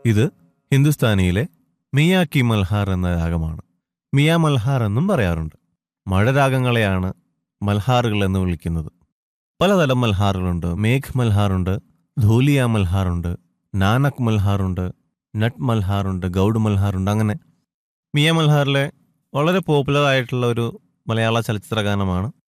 ഇത് ഹിന്ദുസ്ഥാനിയിലെ മിയാക്കി മൽഹാർ എന്ന രാഗമാണ്. മിയ മൽഹാർ എന്നും പറയാറുണ്ട്. മഴരാഗങ്ങളെയാണ് മൽഹാറുകൾ എന്ന് വിളിക്കുന്നത്. പലതരം മൽഹാറുകളുണ്ട്. മേഘ് മൽഹാറുണ്ട്, ധൂലിയ മൽഹാറുണ്ട്, നാനക് മൽഹാറുണ്ട്, നട്ട് മൽഹാറുണ്ട്, ഗൗഡ് മൽഹാറുണ്ട്. അങ്ങനെ മിയ മൽഹാറിലെ വളരെ പോപ്പുലർ ആയിട്ടുള്ള ഒരു മലയാള ചലച്ചിത്ര ഗാനമാണ്